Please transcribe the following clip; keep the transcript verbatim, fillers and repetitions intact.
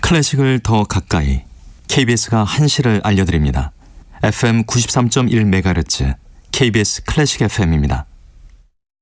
클래식을 더 가까이 케이비에스가 한시를 알려드립니다. 에프엠 구십삼 점 일 메가헤르츠 케이비에스 클래식 에프엠입니다.